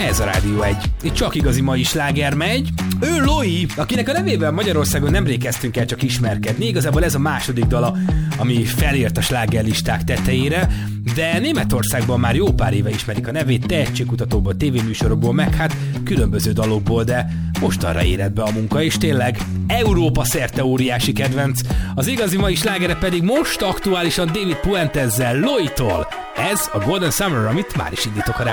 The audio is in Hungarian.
Ez a Rádió 1. Itt csak igazi mai sláger megy. Ő Loi, akinek a nevével Magyarországon nemrég kezdtünk el csak ismerkedni. Igazából ez a második dala, ami felért a slágerlisták tetejére, de Németországban már jó pár éve ismerik a nevét tehetségkutatóból, tévéműsorokból, meg hát különböző dalokból, de mostanra érett be a munka, és tényleg Európa szerte óriási kedvenc. Az igazi mai slágere pedig most aktuálisan David Puentezzel, Loitól. Ez a Golden Summer, amit már is indítok a